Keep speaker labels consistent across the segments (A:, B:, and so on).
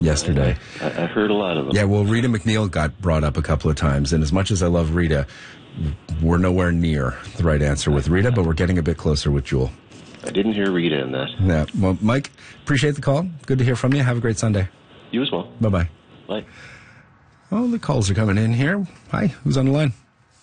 A: yesterday.
B: I heard a lot of them.
A: Yeah, well, Rita McNeil got brought up a couple of times, and as much as I love Rita, we're nowhere near the right answer with Rita, but we're getting a bit closer with Jewel.
B: I didn't hear Rita in that.
A: Yeah. Well, Mike, appreciate the call. Good to hear from you. Have a great Sunday.
B: You as well.
A: Bye-bye.
B: Bye.
A: Oh, the calls are coming in here. Hi, who's on the line?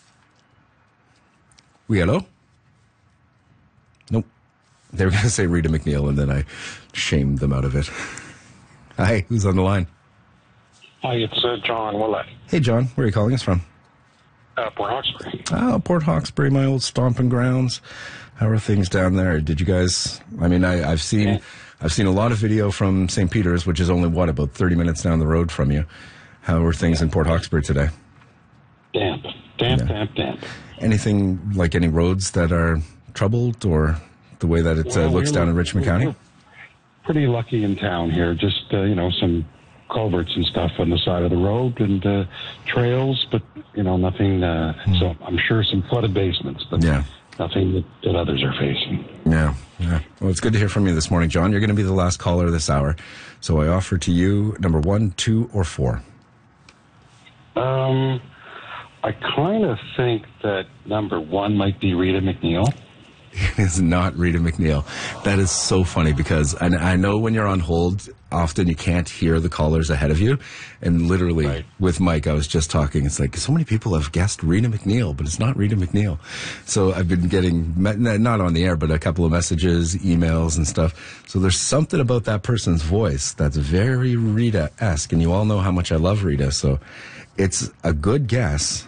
A: We hello? Nope. They were going to say Rita McNeil, and then I shamed them out of it. Hi, who's on the line?
C: Hi, it's John Willett.
A: Hey, John. Where are you calling us from?
C: Port Hawkesbury.
A: Oh, Port Hawkesbury, my old stomping grounds. How are things down there? Did you guys? I mean, I've seen a lot of video from St. Peter's, which is only about 30 minutes down the road from you. How are things in Port Hawkesbury today?
C: Damp.
A: Anything like any roads that are troubled, or the way that it looks down in Richmond County?
C: We're pretty lucky in town here. Just some culverts and stuff on the side of the road and trails, but nothing. So I'm sure some flooded basements, but nothing that others are facing.
A: Yeah. Well, it's good to hear from you this morning, John. You're going to be the last caller this hour, so I offer to you number 1, 2, or 4.
C: I kind of think that number 1 might be Rita McNeil.
A: It is not Rita McNeil. That is so funny because I know when you're on hold, often you can't hear the callers ahead of you. And literally with Mike, I was just talking. It's like so many people have guessed Rita McNeil, but it's not Rita McNeil. So I've been getting, not on the air, but a couple of messages, emails and stuff. So there's something about that person's voice that's very Rita-esque. And you all know how much I love Rita. So it's a good guess.